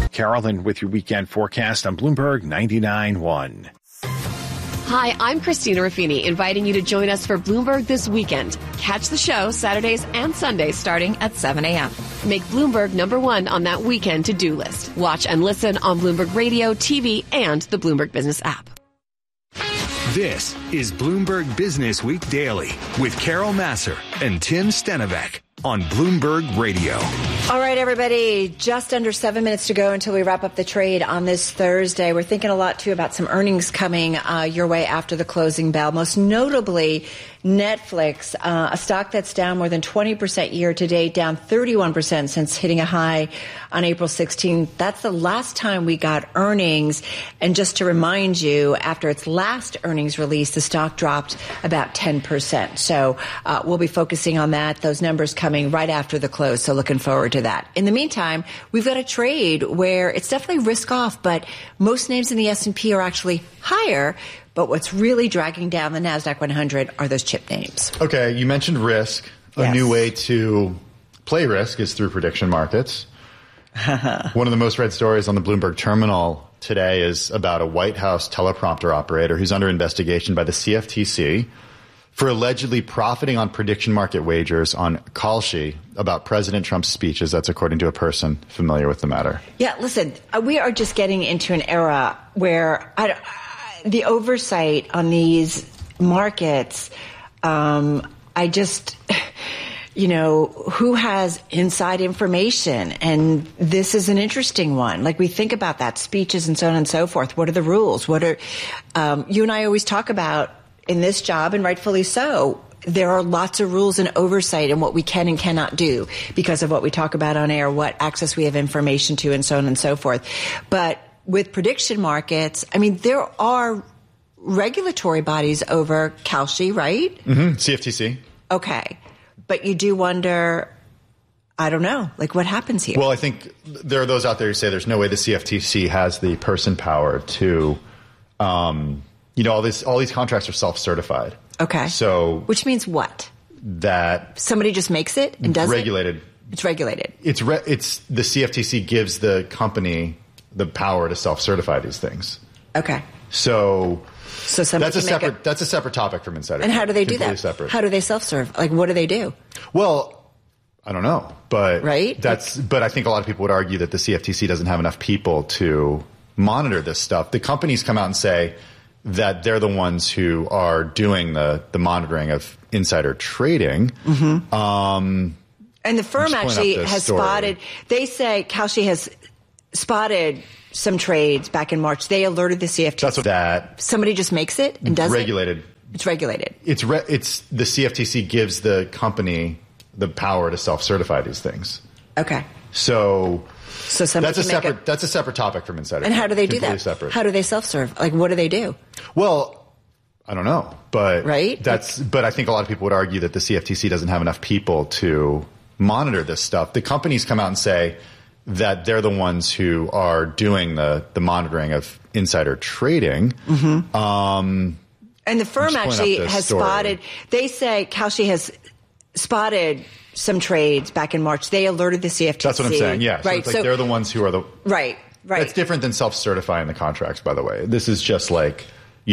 Carolyn with your weekend forecast on Bloomberg 99.1. Hi, I'm Christina Ruffini, inviting you to join us for Bloomberg This Weekend. Catch the show Saturdays and Sundays starting at 7 a.m. Make Bloomberg #1 on that weekend to-do list. Watch and listen on Bloomberg Radio, TV, and the Bloomberg Business app. This is Bloomberg Business Week Daily with Carol Massar and Tim Stenovec on Bloomberg Radio. All right, everybody, just under 7 minutes to go until we wrap up the trade on this Thursday. We're thinking a lot, too, about some earnings coming your way after the closing bell, most notably Netflix, a stock that's down more than 20% year to date, down 31% since hitting a high on April 16th. That's the last time we got earnings. And just to remind you, after its last earnings release, the stock dropped about 10%. So we'll be focusing on that, those numbers coming right after the close. So looking forward to that. In the meantime, we've got a trade where it's definitely risk off, but most names in the S&P are actually higher. But what's really dragging down the NASDAQ 100 are those chip names. Okay, you mentioned risk. A new way to play risk is through prediction markets. One of the most read stories on the Bloomberg terminal today is about a White House teleprompter operator who's under investigation by the CFTC for allegedly profiting on prediction market wagers on Kalshi about President Trump's speeches. That's according to a person familiar with the matter. Yeah, listen, we are just getting into an era where the oversight on these markets, who has inside information? And this is an interesting one. Like, we think about that, speeches and so on and so forth. What are the rules? What are, you and I always talk about in this job, and rightfully so, there are lots of rules and oversight in what we can and cannot do because of what we talk about on air, what access we have information to, and so on and so forth. But with prediction markets, I mean, there are regulatory bodies over Kalshi, right? Mm-hmm. CFTC. Okay. But you do wonder, I don't know, like, what happens here? Well, I think there are those out there who say there's no way the CFTC has the person power to, all these contracts are self-certified. Okay. So, which means what? That somebody just makes it and does regulated. It? It's regulated. It's the CFTC gives the company the power to self-certify these things. Okay. So that's a separate topic from insider. And how do they do that? Separate. How do they self-serve? Like, what do they do? Well, I don't know, but but I think a lot of people would argue that the CFTC doesn't have enough people to monitor this stuff. The companies come out and say that they're the ones who are doing the monitoring of insider trading. Mm-hmm. And the firm actually has spotted, they say Kalshi has spotted some trades back in March. They alerted the CFTC. That's what somebody just makes it and does regulated. It's regulated. It's the CFTC gives the company the power to self-certify these things. Okay. So that's a separate topic from insider. And how do they do that? Separate. How do they self-serve? Like, what do they do? Well, I don't know, but but I think a lot of people would argue that the CFTC doesn't have enough people to monitor this stuff. The companies come out and say that they're the ones who are doing the monitoring of insider trading. Mm-hmm. And the firm actually has spotted, they say Kalshi has spotted some trades back in March. They alerted the CFTC. That's what I'm saying, yeah. Right. So it's like they're the ones who are the... Right. That's different than self-certifying the contracts, by the way. This is just like,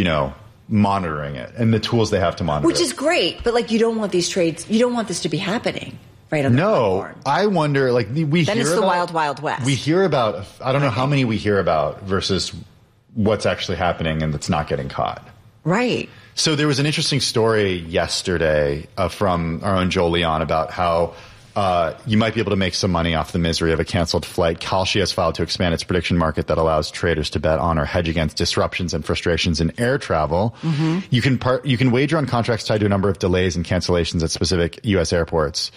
monitoring it and the tools they have to monitor. Which is great, but you don't want these trades, you don't want this to be happening. Right on the platform. I wonder, then it's the wild, wild west. We hear about, I don't know how many we hear about versus what's actually happening and that's not getting caught. Right. So there was an interesting story yesterday from our own Joel Leon about how you might be able to make some money off the misery of a canceled flight. Kalshi has filed to expand its prediction market that allows traders to bet on or hedge against disruptions and frustrations in air travel. Mm-hmm. You can wager on contracts tied to a number of delays and cancellations at specific U.S. airports.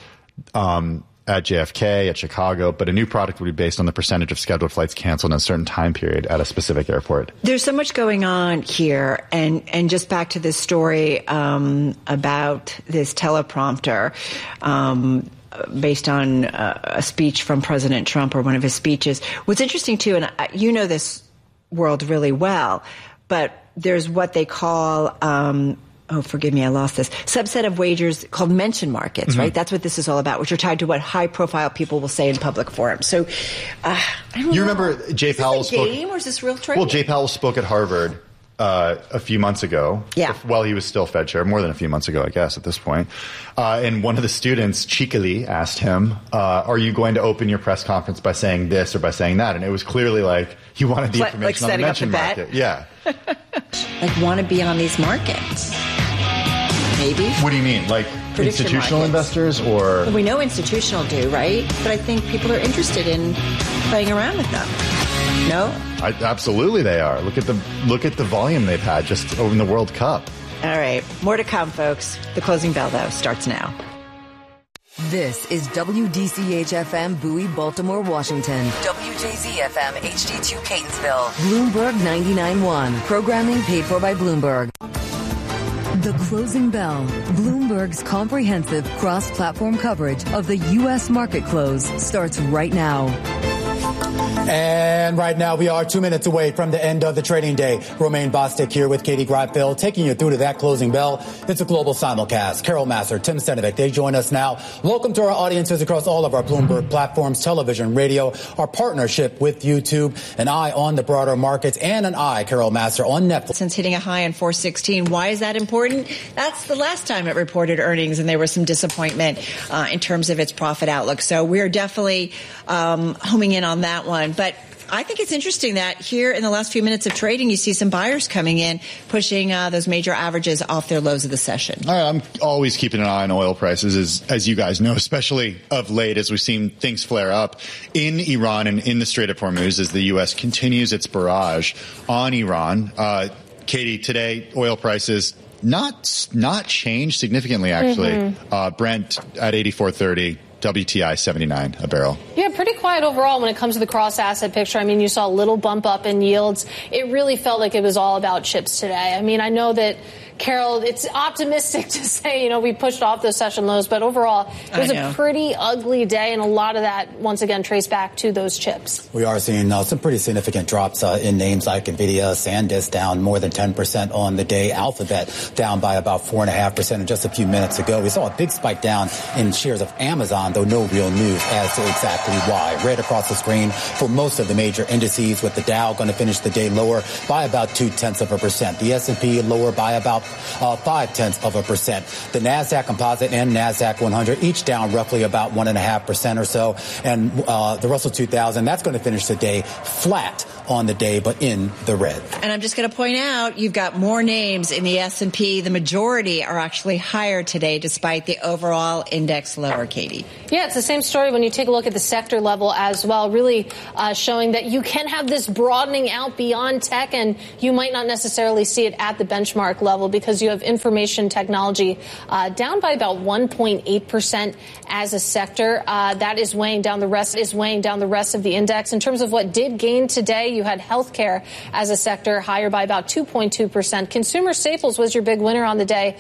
At JFK, at Chicago, but a new product would be based on the percentage of scheduled flights canceled in a certain time period at a specific airport. There's so much going on here, and just back to this story about this teleprompter based on a speech from President Trump or one of his speeches. What's interesting, too, and you know this world really well, but there's what they call forgive me, I lost this. Subset of wagers called mention markets, right? That's what this is all about, which are tied to what high-profile people will say in public forums. So, I don't know. You remember Jay Powell spoke... Is this a game or is this real trading? Well, Jay Powell spoke at Harvard a few months ago. Yeah. While he was still Fed chair, more than a few months ago, I guess, at this point. And one of the students cheekily asked him, are you going to open your press conference by saying this or by saying that? And it was clearly like he wanted the information on the mention market. Yeah. Like want to be on these markets. Maybe. What do you mean? Like Prediction institutional markets. Investors or? Well, we know institutional do, right? But I think people are interested in playing around with them. No? Absolutely they are. Look at the volume they've had just over in the World Cup. All right. More to come, folks. The closing bell, though, starts now. This is WDCH-FM Bowie, Baltimore, Washington. WJZ-FM HD2 Catonsville. Bloomberg 99.1. Programming paid for by Bloomberg. The Closing Bell. Bloomberg's comprehensive cross-platform coverage of the U.S. market close starts right now. And right now we are 2 minutes away from the end of the trading day. Romaine Bostick here with Katie Greifeld, taking you through to that closing bell. It's a global simulcast. Carol Massar, Tim Stenovic, they join us now. Welcome to our audiences across all of our Bloomberg platforms, television, radio, our partnership with YouTube, an eye on the broader markets, and an eye, Carol Massar, on Netflix. Since hitting a high in 416, why is that important? That's the last time it reported earnings, and there was some disappointment in terms of its profit outlook. So we're definitely homing in on that one. But I think it's interesting that here in the last few minutes of trading, you see some buyers coming in, pushing those major averages off their lows of the session. All right, I'm always keeping an eye on oil prices, as you guys know, especially of late as we've seen things flare up in Iran and in the Strait of Hormuz as the U.S. continues its barrage on Iran. Katie, today, oil prices not changed significantly, actually. Brent at 84.30. WTI 79 a barrel. Yeah, pretty quiet overall when it comes to the cross-asset picture. I mean, you saw a little bump up in yields. It really felt like it was all about chips today. I mean, I know that, Carol, it's optimistic to say, we pushed off those session lows, but overall, it was a pretty ugly day, and a lot of that, once again, traced back to those chips. We are seeing some pretty significant drops in names like NVIDIA, SanDisk down more than 10% on the day, Alphabet down by about 4.5%, and just a few minutes ago, we saw a big spike down in shares of Amazon, though no real news as to exactly why. Red across the screen for most of the major indices, with the Dow going to finish the day lower by about 0.2%. The S&P lower by about 0.5%. The NASDAQ Composite and NASDAQ 100 each down roughly about 1.5% or so. And the Russell 2000, that's going to finish the day flat on the day, but in the red. And I'm just going to point out, you've got more names in the S&P. The majority are actually higher today, despite the overall index lower, Katie. Yeah, it's the same story when you take a look at the sector level as well, really showing that you can have this broadening out beyond tech, and you might not necessarily see it at the benchmark level because you have information technology down by about 1.8% as a sector. That is weighing down the rest of the index. In terms of what did gain today, you had healthcare as a sector higher by about 2.2%. Consumer staples was your big winner on the day,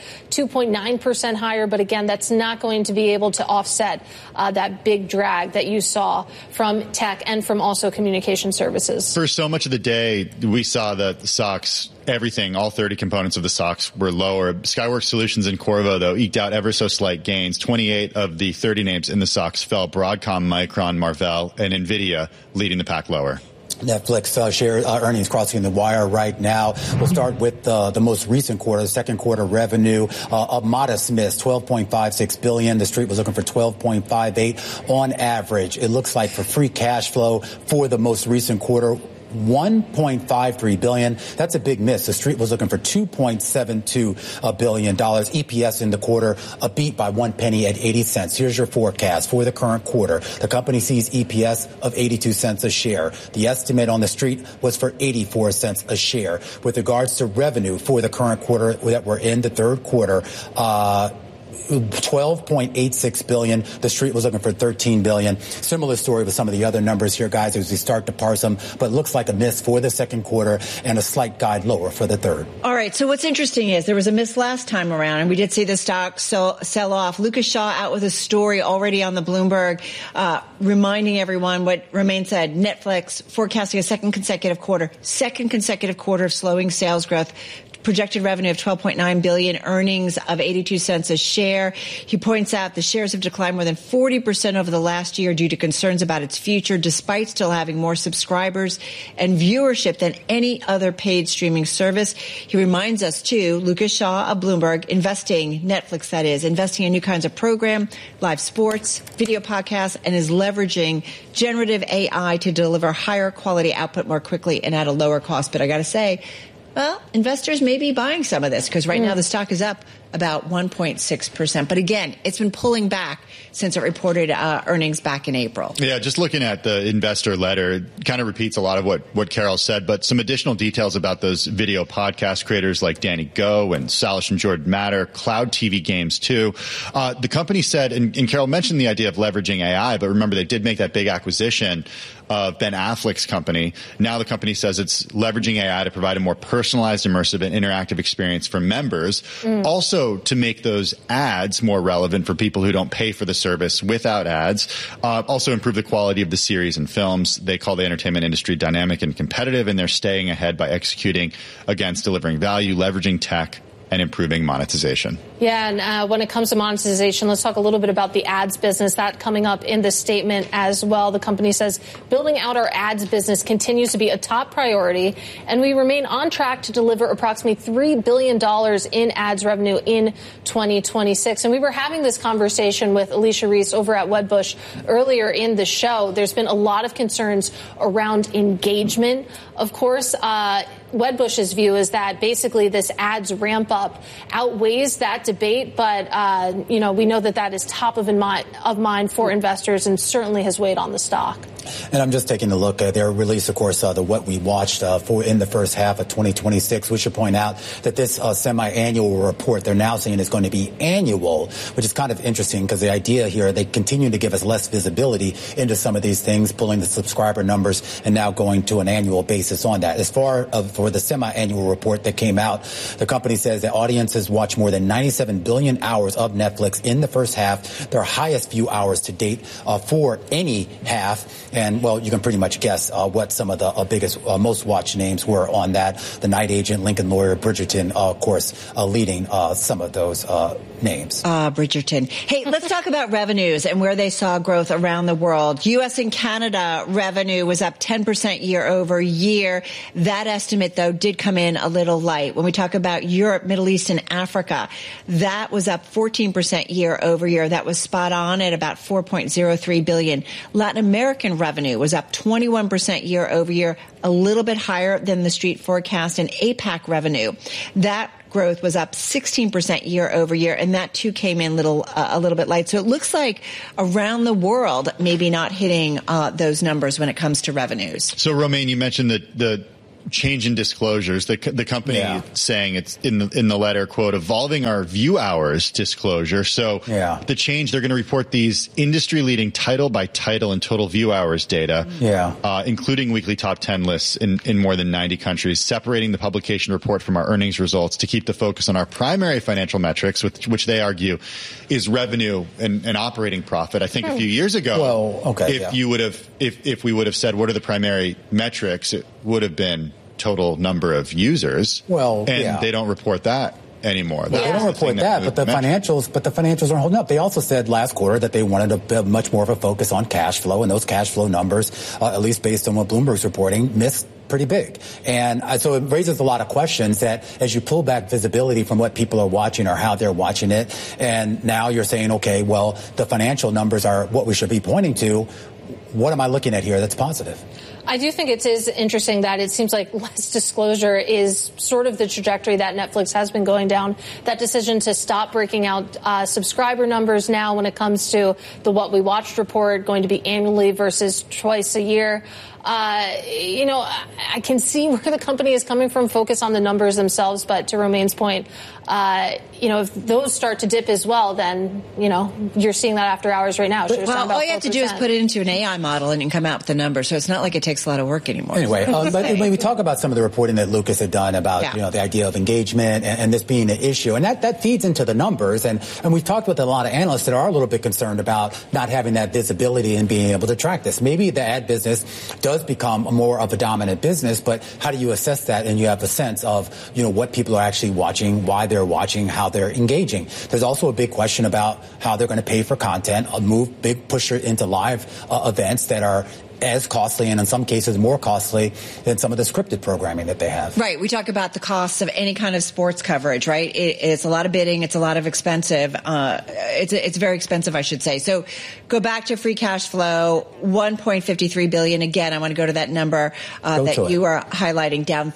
2.9% higher. But again, that's not going to be able to offset that big drag that you saw from tech and from also communication services. For so much of the day, we saw that the stocks, everything, all 30 components of the stocks were lower. Skyworks Solutions and Qorvo, though, eked out ever so slight gains. 28 of the 30 names in the stocks fell. Broadcom, Micron, Marvell, and NVIDIA leading the pack lower. Netflix share earnings crossing the wire right now. We'll start with the most recent quarter, the second quarter revenue, a modest miss, $12.56 billion. The street was looking for $12.58 on average. It looks like for free cash flow for the most recent quarter, $1.53 billion. That's a big miss. The street was looking for $2.72 billion. EPS in the quarter, a beat by 1 penny at 80 cents. Here's your forecast for the current quarter. The company sees EPS of 82 cents a share. The estimate on the street was for 84 cents a share. With regards to revenue for the current quarter that we're in, the third quarter, $12.86 billion. The street was looking for $13 billion. Similar story with some of the other numbers here, guys, as we start to parse them. But it looks like a miss for the second quarter and a slight guide lower for the third. All right. So what's interesting is there was a miss last time around, and we did see the stock sell off. Lucas Shaw out with a story already on the Bloomberg, reminding everyone what Romaine said. Netflix forecasting a second consecutive quarter of slowing sales growth. projected revenue of $12.9 billion, earnings of 82 cents a share. He points out the shares have declined more than 40% over the last year due to concerns about its future, despite still having more subscribers and viewership than any other paid streaming service. He reminds us, too, Lucas Shaw of Bloomberg, Netflix that is, investing in new kinds of program, live sports, video podcasts, and is leveraging generative AI to deliver higher quality output more quickly and at a lower cost. But I got to say, well, investors may be buying some of this because right now the stock is up about 1.6%. But again, it's been pulling back since it reported earnings back in April. Yeah, just looking at the investor letter, it kind of repeats a lot of what Carol said, but some additional details about those video podcast creators like Danny Go and Salish and Jordan Matter, cloud TV games too. The company said, and Carol mentioned the idea of leveraging AI, but remember they did make that big acquisition of Ben Affleck's company. Now the company says it's leveraging AI to provide a more personalized, immersive, and interactive experience for members. Also to make those ads more relevant for people who don't pay for the service without ads. Also improve the quality of the series and films. They call the entertainment industry dynamic and competitive, and they're staying ahead by executing against delivering value, leveraging tech, and improving monetization. Yeah, and when it comes to monetization, let's talk a little bit about the ads business. That coming up in the statement as well. The company says building out our ads business continues to be a top priority, and we remain on track to deliver approximately $3 billion in ads revenue in 2026. And we were having this conversation with Alicia Reese over at Wedbush earlier in the show. There's been a lot of concerns around engagement. Of course, Wedbush's view is that basically this ads ramp up outweighs that debate, but we know that is top of mind for investors and certainly has weighed on the stock. And I'm just taking a look at their release, of course, the what we watched for in the first half of 2026. We should point out that this semi-annual report they're now saying is going to be annual, which is kind of interesting because the idea here, they continue to give us less visibility into some of these things, pulling the subscriber numbers and now going to an annual basis on that. As far as for the semi-annual report that came out, the company says that audiences watched more than 97 billion hours of Netflix in the first half, their highest view hours to date for any half. And, well, you can pretty much guess what some of the biggest, most watched names were on that. The Night Agent, Lincoln Lawyer, Bridgerton, of course, leading some of those names. Bridgerton. Hey, let's talk about revenues and where they saw growth around the world. U.S. and Canada revenue was up 10% year over year. That estimate, though, did come in a little light. When we talk about Europe, Middle East, and Africa, that was up 14% year over year. That was spot on at about $4.03 billion. Latin American revenue was up 21% year over year, a little bit higher than the street forecast. And APAC revenue, that growth was up 16% year over year, and that too came in a little bit light. So it looks like around the world, maybe not hitting those numbers when it comes to revenues. So, Romaine, you mentioned the change in disclosures. The company saying it's in the letter, quote, evolving our view hours disclosure. So the change, they're going to report these industry leading title by title and total view hours data, including weekly top 10 lists in more than 90 countries, separating the publication report from our earnings results to keep the focus on our primary financial metrics, which they argue is revenue and operating profit. I think a few years ago, if we would have said, what are the primary metrics, it would have been total number of users. They don't report that anymore. They don't report that, but the financials aren't holding up. They also said last quarter that they wanted to have much more of a focus on cash flow, and those cash flow numbers, at least based on what Bloomberg's reporting, missed pretty big. And so it raises a lot of questions that as you pull back visibility from what people are watching or how they're watching it, and now you're saying, okay, well, the financial numbers are what we should be pointing to. What am I looking at here that's positive? I do think it is interesting that it seems like less disclosure is sort of the trajectory that Netflix has been going down. That decision to stop breaking out subscriber numbers now when it comes to the What We Watched report, going to be annually versus twice a year. I can see where the company is coming from, focus on the numbers themselves. But to Romaine's point, if those start to dip as well, then, you're seeing that after hours right now. All you have to do is put it into an AI model and you can come out with the number. So it's not like it takes a lot of work anymore. Anyway, but when we talk about some of the reporting that Lucas had done about the idea of engagement and this being an issue, and that feeds into the numbers. And we've talked with a lot of analysts that are a little bit concerned about not having that visibility and being able to track this. Maybe the ad business does become more of a dominant business, but how do you assess that? And you have a sense of, what people are actually watching, why they're watching, how they're engaging. There's also a big question about how they're going to pay for content, big pusher into live events that are as costly and in some cases more costly than some of the scripted programming that they have. Right. We talk about the costs of any kind of sports coverage, right? It's a lot of bidding. It's a lot of expensive. It's very expensive, I should say. So go back to free cash flow, $1.53 billion. Again, I want to go to that number that you are highlighting, down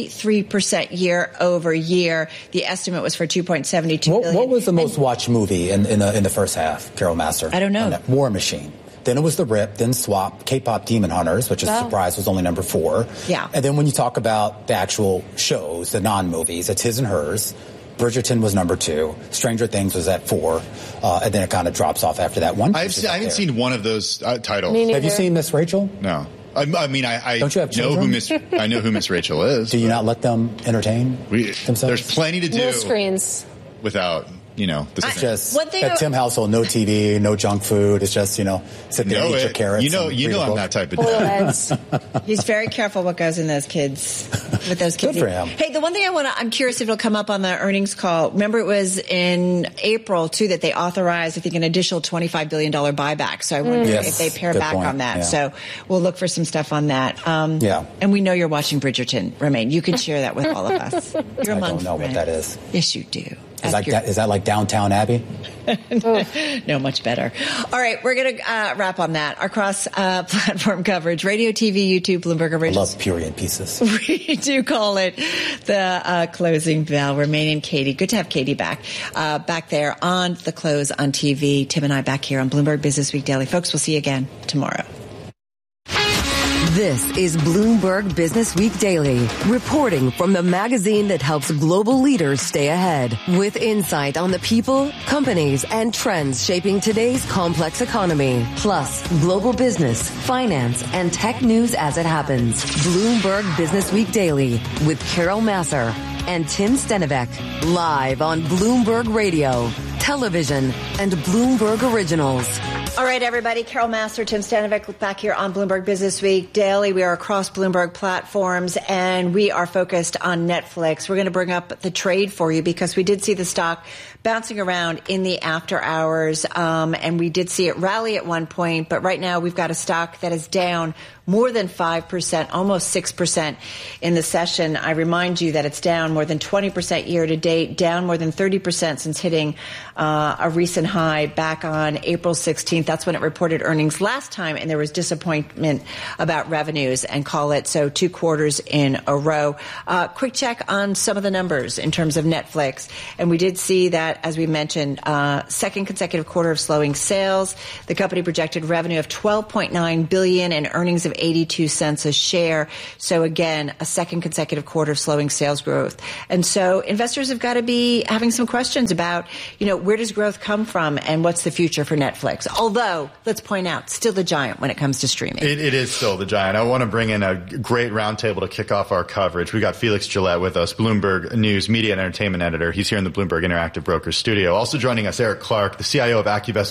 33% year over year. The estimate was for $2.72 billion. What was the most watched movie in the first half, Carol Massar? I don't know. War Machine. Then it was The Rip, then Swap, K-pop Demon Hunters, which is a surprise, was only number 4. Yeah. And then when you talk about the actual shows, the non-movies, it's His and Hers. Bridgerton was number 2. Stranger Things was at 4. And then it kind of drops off after that. I haven't seen one of those titles. Have you seen Miss Rachel? No. I mean, I don't you have children? I know who Miss Rachel is. Do you not let them entertain themselves? There's plenty to do. No screens. Without... It's just at Tim household, no TV, no junk food. It's just, sit there and eat your carrots. You know I'm that type of dad. He's very careful what goes in those kids. With those kids. Good for him. Hey, the one thing I'm curious if it'll come up on the earnings call. Remember, it was in April too that they authorized, I think, an additional $25 billion buyback. So I wonder if they pare back on that. Yeah. So we'll look for some stuff on that. And we know you're watching Bridgerton, Romaine. You can share that with all of us. You're I don't know what that is. Yes, you do. Is that like Downtown Abbey? No, much better. All right, we're going to wrap on that. Our cross-platform coverage, radio, TV, YouTube, Bloomberg Originals. I love period pieces. We do call it the closing bell. Romaine and Katie. Good to have Katie back there on the close on TV. Tim and I back here on Bloomberg Business Week Daily. Folks, we'll see you again tomorrow. This is Bloomberg Business Week Daily, reporting from the magazine that helps global leaders stay ahead, with insight on the people, companies, and trends shaping today's complex economy, plus global business, finance, and tech news as it happens. Bloomberg Business Week Daily with Carol Massar and Tim Stenivek, live on Bloomberg Radio, television, and Bloomberg Originals. All right, everybody. Carol Massar, Tim Stenivek back here on Bloomberg Business Week Daily. We are across Bloomberg platforms, and we are focused on Netflix. We're going to bring up the trade for you because we did see the stock bouncing around in the after hours, and we did see it rally at one point. But right now, we've got a stock that is down more than 5%, almost 6% in the session. I remind you that it's down more than 20% year to date, down more than 30% since hitting a recent high back on April 16th. That's when it reported earnings last time, and there was disappointment about revenues, and call it so 2 quarters in a row. Quick check on some of the numbers in terms of Netflix, and we did see that, as we mentioned, second consecutive quarter of slowing sales. The company projected revenue of $12.9 billion and earnings of 82 cents a share. So again, a second consecutive quarter of slowing sales growth. And so investors have got to be having some questions about, where does growth come from and what's the future for Netflix? Although, let's point out, still the giant when it comes to streaming. It is still the giant. I want to bring in a great roundtable to kick off our coverage. We got Felix Gillette with us, Bloomberg News Media and Entertainment Editor. He's here in the Bloomberg Interactive Brokers studio. Also joining us, Eric Clark, the CIO of AccuVest